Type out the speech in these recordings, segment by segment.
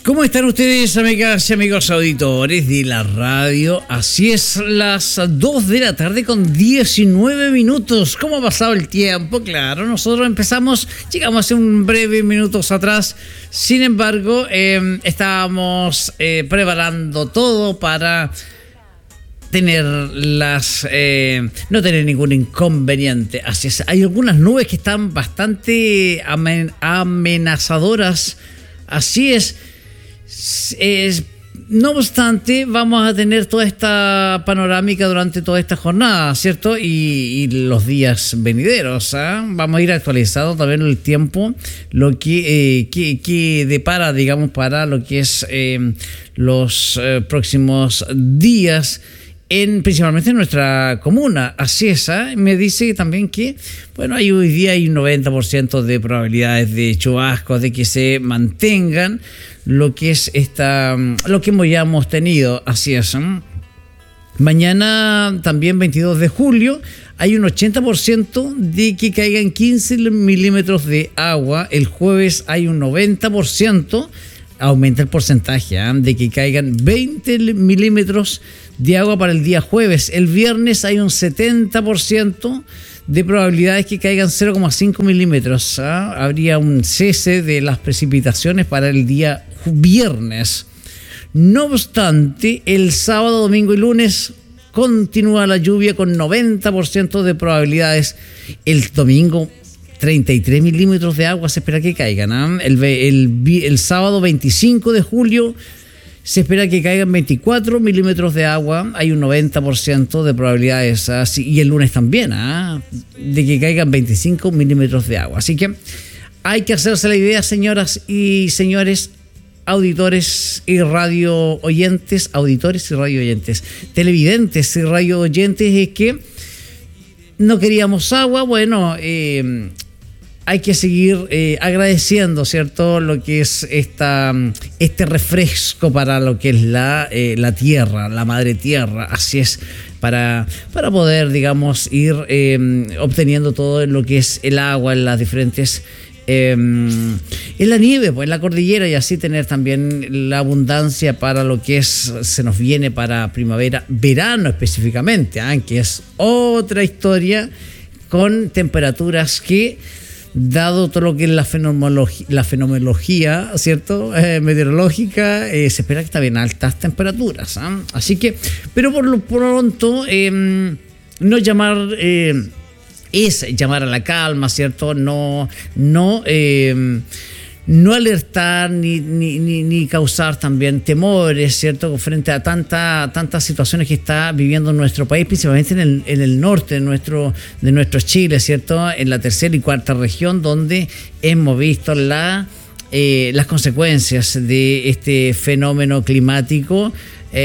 ¿Cómo están ustedes, amigas y amigos auditores de la radio? Así es, las 2 de la tarde con 19 minutos. ¿Cómo ha pasado el tiempo? Claro, nosotros llegamos hace un breve minutos atrás. Sin embargo, estábamos preparando todo para no tener ningún inconveniente. Así es, hay algunas nubes que están bastante amenazadoras. Así es. No obstante, vamos a tener toda esta panorámica durante toda esta jornada, ¿cierto? Y los días venideros, ¿eh? Vamos a ir actualizando también el tiempo, lo que depara, digamos, para lo que es los próximos días, principalmente en nuestra comuna. Así es, ¿eh? Me dice también que, bueno, hoy día hay un 90% de probabilidades de chubascos, de que se mantengan lo que es lo que ya hemos tenido. Así es. Mañana, también 22 de julio, hay un 80% de que caigan 15 milímetros de agua. El jueves hay un 90%, aumenta el porcentaje, de que caigan 20 milímetros de agua para el día jueves. El viernes hay un 70% de probabilidades que caigan 0,5 milímetros. Habría un cese de las precipitaciones para el día viernes. No obstante, el sábado, domingo y lunes continúa la lluvia con 90% de probabilidades. El domingo, 33 milímetros de agua se espera que caigan. El sábado 25 de julio se espera que caigan 24 milímetros de agua. Hay un 90% de probabilidades. Y el lunes también, de que caigan 25 milímetros de agua. Así que hay que hacerse la idea, señoras y señores, auditores y radio oyentes, televidentes y radio oyentes, es que no queríamos agua. Bueno, hay que seguir agradeciendo, ¿cierto?, lo que es este refresco para lo que es la tierra, la madre tierra. Así es, para poder, digamos, ir obteniendo todo lo que es el agua en las diferentes en la nieve, pues en la cordillera, y así tener también la abundancia para lo que se nos viene para primavera, verano específicamente, que es otra historia, con temperaturas que, dado todo lo que es la fenomenología, ¿cierto?, meteorológica, se espera que está bien altas temperaturas, así que, pero por lo pronto es llamar a la calma, ¿cierto? No alertar ni causar también temores, ¿cierto?, frente a tantas situaciones que está viviendo nuestro país, principalmente en el norte de nuestro Chile, ¿cierto?, en la tercera y cuarta región, donde hemos visto las consecuencias de este fenómeno climático,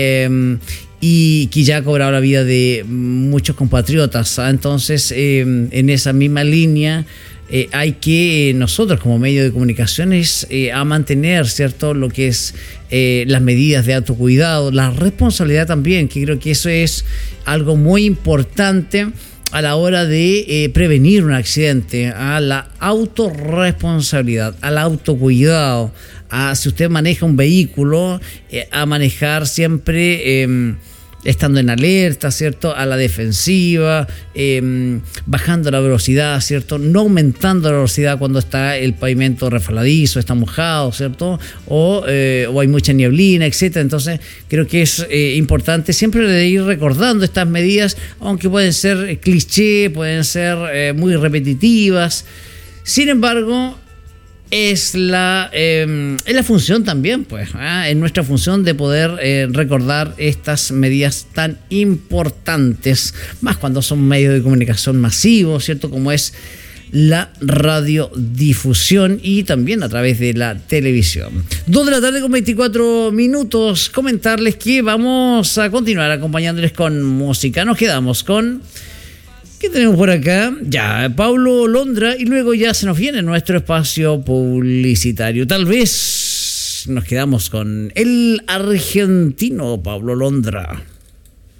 y que ya ha cobrado la vida de muchos compatriotas. Entonces, en esa misma línea, hay que nosotros como medio de comunicaciones a mantener, ¿cierto?, lo que es las medidas de autocuidado, la responsabilidad también, que creo que eso es algo muy importante a la hora de prevenir un accidente, a la autorresponsabilidad, al autocuidado. Si usted maneja un vehículo, a manejar siempre estando en alerta, ¿cierto?, a la defensiva, bajando la velocidad, ¿cierto?, no aumentando la velocidad cuando está el pavimento resbaladizo, está mojado, ¿cierto?, o hay mucha nieblina, etcétera. Entonces, creo que es importante siempre ir recordando estas medidas, aunque pueden ser cliché, pueden ser muy repetitivas. Sin embargo, es la función también, pues, es nuestra función de poder recordar estas medidas tan importantes, más cuando son medios de comunicación masivos, ¿cierto?, como es la radiodifusión y también a través de la televisión. 2 de la tarde con 24 minutos. Comentarles que vamos a continuar acompañándoles con música. Nos quedamos con... ¿qué tenemos por acá? Ya, Pablo Londra, y luego ya se nos viene nuestro espacio publicitario. Tal vez nos quedamos con el argentino Pablo Londra.